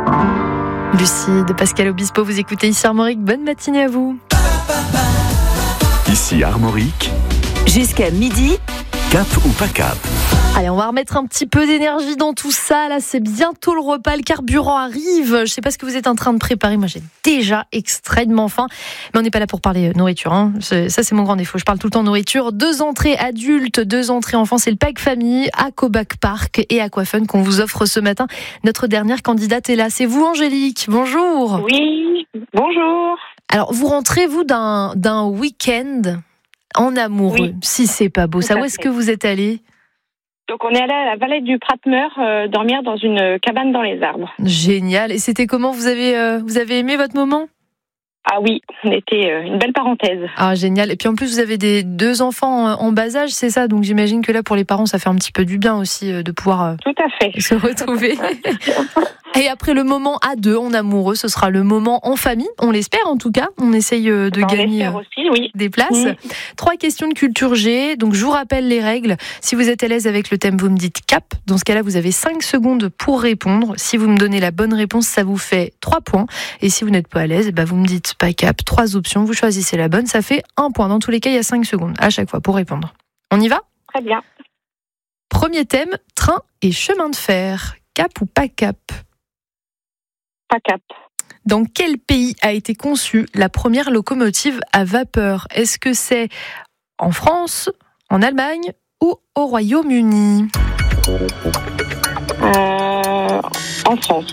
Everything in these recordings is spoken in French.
Lucie de Pascal Obispo, vous écoutez ici Armorique. Bonne matinée à vous. Ici Armorique. Jusqu'à midi. Cap ou pas cap? Allez, on va remettre un petit peu d'énergie dans tout ça. Là, c'est bientôt le repas, le carburant arrive. Je sais pas ce que vous êtes en train de préparer. Moi, j'ai déjà extrêmement faim. Mais on n'est pas là pour parler nourriture. Ça, c'est mon grand défaut. Je parle tout le temps nourriture. 2 entrées adultes, 2 entrées enfants. C'est le pack famille, Aquabac Park et Aquafun qu'on vous offre ce matin. Notre dernière candidate est là. C'est vous, Angélique. Bonjour. Oui, bonjour. Alors, vous rentrez, vous, d'un week-end en amoureux. Oui. Si c'est pas beau. Ça, où est-ce que vous êtes allé? Donc on est allé à la vallée du Pratmeur dormir dans une cabane dans les arbres. Génial. Et c'était comment? Vous avez aimé votre moment? Ah oui, on était une belle parenthèse. Ah, génial. Et puis en plus, vous avez 2 enfants en bas âge, c'est ça? Donc j'imagine que là, pour les parents, ça fait un petit peu du bien aussi de pouvoir Tout à fait. se retrouver. Et après le moment à 2 en amoureux, ce sera le moment en famille. On l'espère en tout cas. On essaye de gagner aussi, oui. des places. 3 questions de culture G. Donc je vous rappelle les règles. Si vous êtes à l'aise avec le thème, vous me dites cap. Dans ce cas-là, vous avez 5 secondes pour répondre. Si vous me donnez la bonne réponse, ça vous fait 3 points. Et si vous n'êtes pas à l'aise, vous me dites pas cap. 3 options, vous choisissez la bonne. Ça fait 1 point. Dans tous les cas, il y a 5 secondes à chaque fois pour répondre. On y va? Très bien. Premier thème, train et chemin de fer. Cap ou pas cap? Pas cap. Dans quel pays a été conçue la première locomotive à vapeur? Est-ce que c'est en France, en Allemagne ou au Royaume-Uni? En France.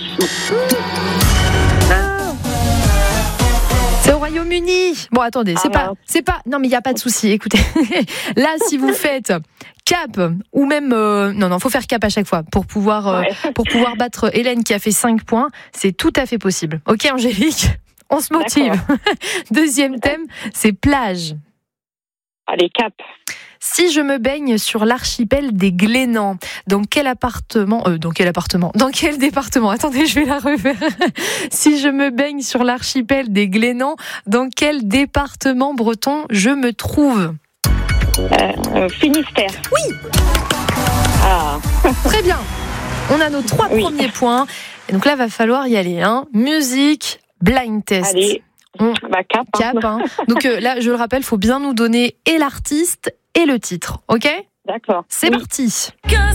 C'est au Royaume-Uni. Bon, attendez, c'est pas. Non, mais il y a pas de souci. Écoutez, là, si vous faites cap ou même non, faut faire cap à chaque fois pour pouvoir battre Hélène qui a fait 5 points. C'est tout à fait possible. Ok, Angélique, on se motive. Deuxième thème, c'est plage. Allez, cap. Si je me baigne sur l'archipel des Glénans, dans quel département? Attendez, je vais la refaire. Si je me baigne sur l'archipel des Glénans, dans quel département breton je me trouve? Finistère. Oui. Ah. Très bien. On a nos 3 premiers points. Et donc là, va falloir y aller. Musique, blind test. Allez. Cap. Cap. Donc là, je le rappelle, il faut bien nous donner et l'artiste et le titre. Ok? D'accord. C'est parti.